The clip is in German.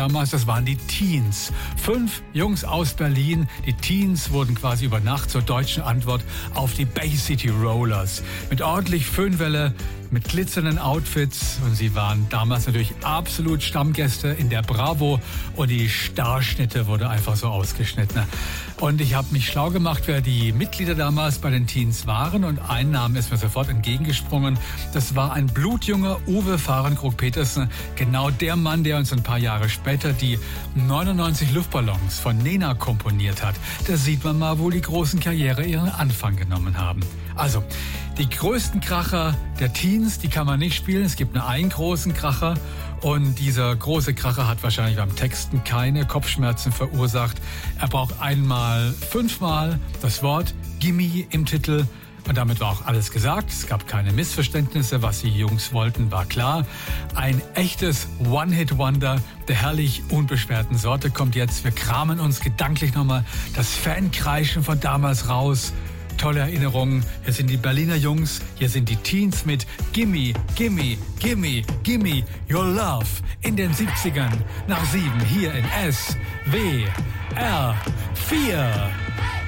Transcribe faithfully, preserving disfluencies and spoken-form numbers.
damals, das waren die Teens. Fünf Jungs aus Berlin. Die Teens wurden quasi über Nacht zur deutschen Antwort auf die Bay City Rollers. Mit ordentlich Föhnwelle, mit glitzernden Outfits. Und sie waren damals natürlich absolut Stammgäste in der Bravo. Und die Starschnitte wurde einfach so ausgeschnitten. Und ich habe mich schlau gemacht, wer die Mitglieder damals bei den Teens waren. Und ein Name ist mir sofort entgegengesprungen. Das war ein blutjunger Uwe Fahrenkrog-Petersen. Genau der Mann, der uns ein paar Jahre später die neunundneunzig Luftballons von Nena komponiert hat. Da sieht man mal, wo die großen Karriere ihren Anfang genommen haben. Also, die größten Kracher der Teens, die kann man nicht spielen. Es gibt nur einen großen Kracher. Und dieser große Kracher hat wahrscheinlich beim Texten keine Kopfschmerzen verursacht. Er braucht einmal, fünfmal das Wort Gimme im Titel. Und damit war auch alles gesagt. Es gab keine Missverständnisse. Was die Jungs wollten, war klar. Ein echtes One-Hit-Wonder der herrlich unbeschwerten Sorte kommt jetzt. Wir kramen uns gedanklich nochmal das Fankreischen von damals raus. Tolle Erinnerungen. Hier sind die Berliner Jungs. Hier sind die Teens mit Gimme, Gimme, Gimme, Gimme Your Love in den siebzigern nach sieben hier in S W R vier.